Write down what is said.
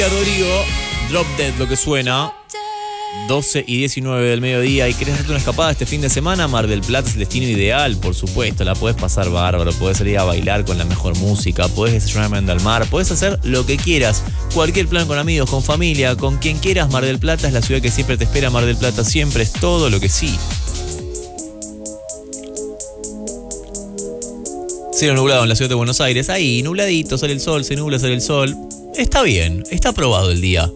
Rodrigo, Drop Dead, lo que suena. 12 y 19 del mediodía y querés darte una escapada este fin de semana, Mar del Plata es el destino ideal, por supuesto, la podés pasar bárbaro, podés salir a bailar con la mejor música, podés desayunar al mar, podés hacer lo que quieras, cualquier plan con amigos, con familia, con quien quieras. Mar del Plata es la ciudad que siempre te espera. Mar del Plata siempre es todo lo que sí. Cielo nublado en la ciudad de Buenos Aires, ahí nubladito, sale el sol, se nubla, sale el sol. Está bien, está aprobado el día.